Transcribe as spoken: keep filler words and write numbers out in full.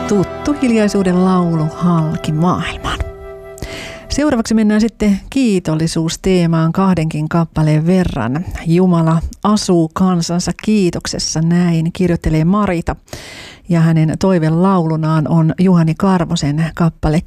Tuttu hiljaisuuden laulu halki maailman. Seuraavaksi mennään sitten kiitollisuusteemaan kahdenkin kappaleen verran. Jumala asuu kansansa kiitoksessa, näin kirjoittelee Marita. Ja hänen toivelaulunaan on Juhani Karvosen kappale